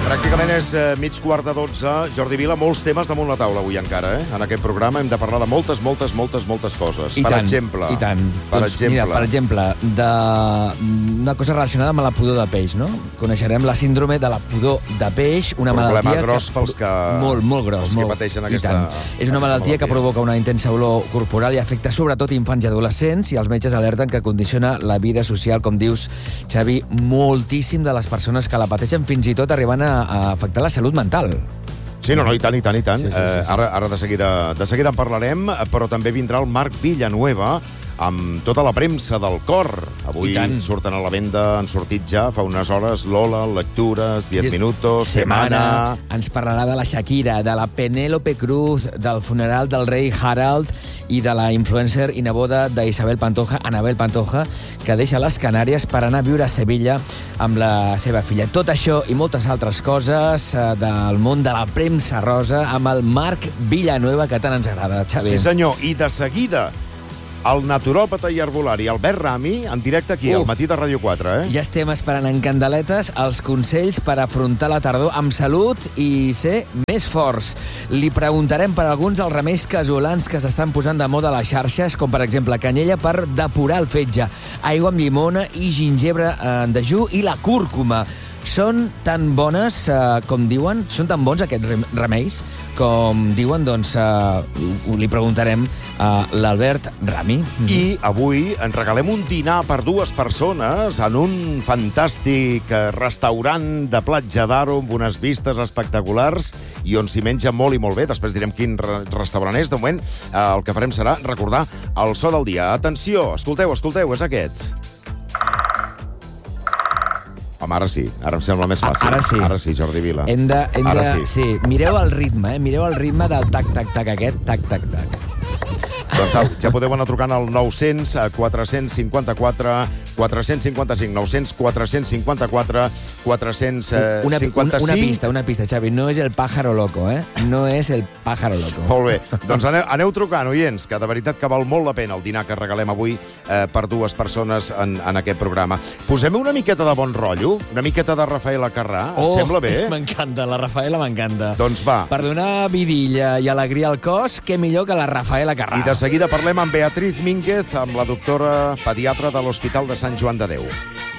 Pràcticament és mig quart de 12. Jordi Vila, molts temes damunt la taula avui encara, eh? En aquest programa hem de parlar de moltes coses. I per tant, exemple... I tant. Per doncs, exemple... Mira, per exemple, una cosa relacionada amb la pudor de peix, no? Coneixerem la síndrome de la pudor de peix, una malaltia... Problema gros pels que... Molt gros. Els que pateixen aquesta... És una malaltia que provoca una intensa olor corporal i afecta sobretot infants i adolescents, i els metges alerten que condiciona la vida social, com dius, Xavi, moltíssim de les persones que la pateixen, fins i tot arribant a afectar la salut mental. Sí, no, i tant. Sí. Ara de seguida en parlarem, però també vindrà el Marc Villanueva amb tota la premsa del cor. Avui surten a la venda, han sortit ja fa unes hores Lola, Lectures, 10 minutos, Semana... Ens parlarà de la Shakira, de la Penélope Cruz, del funeral del rei Harald i de la influencer i neboda d'Isabel Pantoja, Anabel Pantoja, que deixa les Canàries per anar a viure a Sevilla amb la seva filla. Tot això i moltes altres coses del món de la premsa rosa amb el Marc Villanueva, que tant ens agrada, Xavi. Sí, senyor. I de seguida, el naturòpata i herbolari Albert Rami, en directe aquí, al Matí de Ràdio 4, eh? Ja estem esperant en candeletes els consells per afrontar la tardor amb salut i ser més forts. Li preguntarem per alguns dels remeis casolans que s'estan posant de moda a les xarxes, com per exemple canyella per depurar el fetge, aigua amb llimona i gingebre en dejú i la cúrcuma. Són tan bones com diuen? Són tan bons aquests remeis com diuen? Doncs li preguntarem a l'Albert Rami. I avui ens regalem un dinar per 2 persones en un fantàstic restaurant de Platja d'Aro amb unes vistes espectaculars i on s'hi menja molt i molt bé. Després direm quin restaurant és. De moment, el que farem serà recordar el so del dia. Atenció, escolteu, és aquest. Home, ara sí. Ara em sembla més fàcil. Ara sí, Jordi Vila. Ara sí. Mireu el ritme, Mireu el ritme del tac-tac-tac aquest. Tac-tac-tac. Doncs ja podeu anar trucant al 900 454 455. 900 454 455. Una pista, Xavi. No és el pájaro loco, eh? No és el pájaro loco. Molt bé. Doncs aneu trucant, oients, que de veritat que val molt la pena el dinar que regalem avui per 2 persones en aquest programa. Posem una miqueta de bon rotllo, una miqueta de Rafaela Carrà. Sembla bé? M'encanta, la Rafaela m'encanta. Doncs va. Per donar vidilla i alegria al cos, què millor que la Rafaela Carrà. I de seguida parlem amb Beatriz Mínguez, amb la doctora pediatra de l'Hospital de Sant Joan de Déu.